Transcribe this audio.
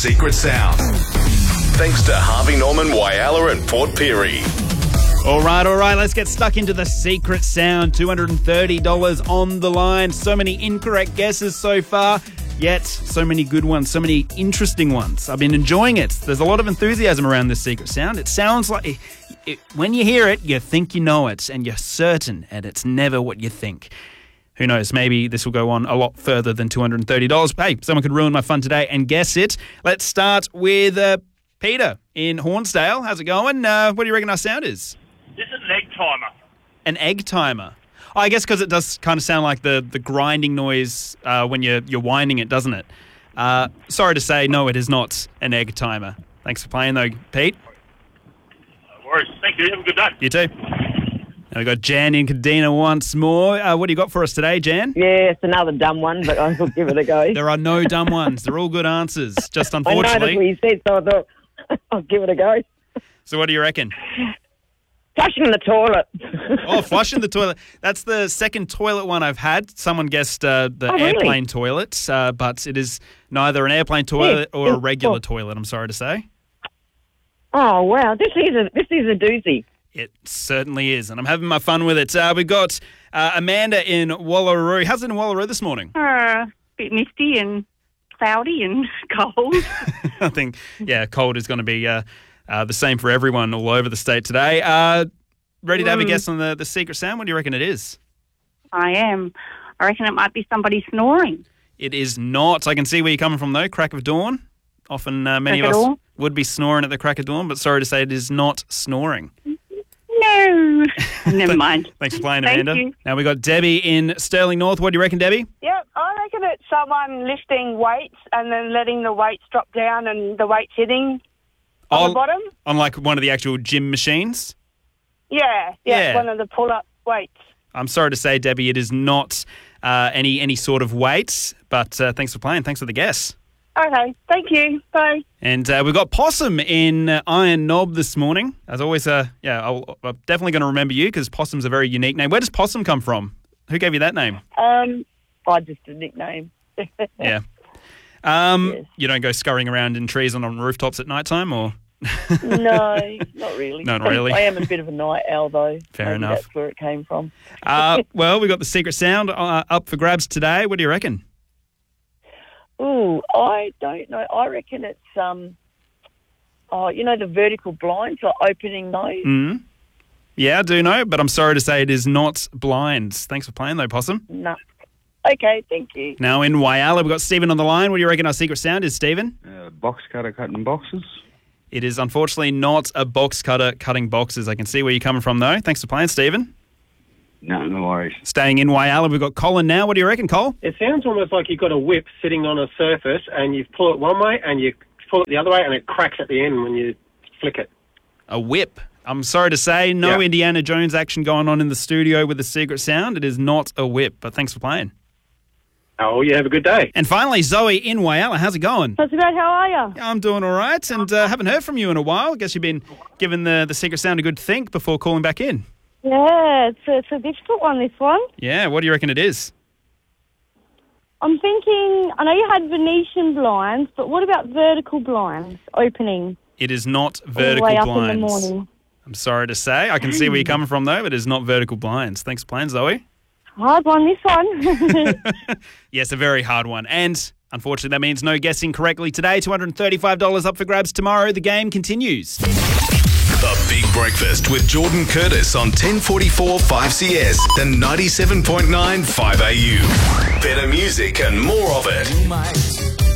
secret sound. Thanks to Harvey Norman, Whyalla and Port Pirie. All right, let's get stuck into the secret sound. $230 on the line. So many incorrect guesses so far, yet so many good ones, so many interesting ones. I've been enjoying it. There's a lot of enthusiasm around this secret sound. It sounds like, when you hear it, you think you know it, and you're certain, and it's never what you think. Who knows, maybe this will go on a lot further than $230. Hey, someone could ruin my fun today and guess it. Let's start with Peter in Hornsdale. How's it going? What do you reckon our sound is? This is an egg timer. An egg timer. Oh, I guess because it does kind of sound like the grinding noise when you're winding it, doesn't it? Sorry to say, no, it is not an egg timer. Thanks for playing, though, Pete. No worries. Thank you. Have a good day. You too. Now we've got Jan in Kadina once more. What do you got for us today, Jan? Yeah, it's another dumb one, but I'll give it a go. There are no dumb ones. They're all good answers. Just unfortunately. I know that's what you said, so I thought I'll give it a go. So what do you reckon? Flushing the toilet. Oh, flushing the toilet. That's the second toilet one I've had. Someone guessed the airplane toilet, but it is neither an airplane toilet or a regular toilet, I'm sorry to say. Oh, wow. This is a doozy. It certainly is, and I'm having my fun with it. We've got Amanda in Wallaroo. How's it in Wallaroo this morning? Bit misty and cloudy and cold. I think, cold is going to be the same for everyone all over the state today. Ready to have a guess on the secret sound? What do you reckon it is? I am. I reckon it might be somebody snoring. It is not. I can see where you're coming from, though. Crack of dawn. Often many of us would be snoring at the crack of dawn, but sorry to say it is not snoring. No. Never mind. Thanks for playing, Amanda. Thank you. Now we've got Debbie in Stirling North. What do you reckon, Debbie? Yep, I reckon it's someone lifting weights and then letting the weights drop down and the weights hitting on the bottom. On like one of the actual gym machines? Yeah, one of the pull-up weights. I'm sorry to say, Debbie, it is not any sort of weights, but thanks for playing. Thanks for the guess. Okay, thank you. Bye. And we've got Possum in Iron Knob this morning. As always, I'm definitely going to remember you because Possum's a very unique name. Where does Possum come from? Who gave you that name? Just a nickname. Yeah. Yes. You don't go scurrying around in trees on rooftops at night time, or? No, not really. Not really. I am a bit of a night owl, though. Fair enough. That's where it came from. Well, we've got the secret sound up for grabs today. What do you reckon? Ooh, I don't know. I reckon it's, the vertical blinds, like opening those. Mm. Yeah, I do know, but I'm sorry to say it is not blinds. Thanks for playing, though, Possum. No. Okay, thank you. Now in Whyalla, we've got Stephen on the line. What do you reckon our secret sound is, Stephen? Box cutter cutting boxes. It is unfortunately not a box cutter cutting boxes. I can see where you're coming from, though. Thanks for playing, Stephen. No worries. Staying in Whyalla, we've got Colin now. What do you reckon, Cole? It sounds almost like you've got a whip sitting on a surface and you pull it one way and you pull it the other way and it cracks at the end when you flick it. A whip. I'm sorry to say, no Indiana Jones action going on in the studio with the secret sound. It is not a whip, but thanks for playing. Oh, you have a good day. And finally, Zoe in Whyalla. How's it going? Not too bad. How are you? I'm doing all right, and haven't heard from you in a while. I guess you've been giving the secret sound a good think before calling back in. Yeah, it's a difficult one, this one. Yeah, what do you reckon it is? I'm thinking, I know you had Venetian blinds, but what about vertical blinds opening? It is not vertical all the way blinds. up in the morning. I'm sorry to say. I can see where you're coming from, though, but it is not vertical blinds. Thanks for playing, Zoe. Hard one, this one. Yes, a very hard one. And unfortunately, that means no guessing correctly today. $235 up for grabs tomorrow. The game continues. The Big Breakfast with Jordan Curtis on 1044 5CS and 97.9 5AU. Better music and more of it.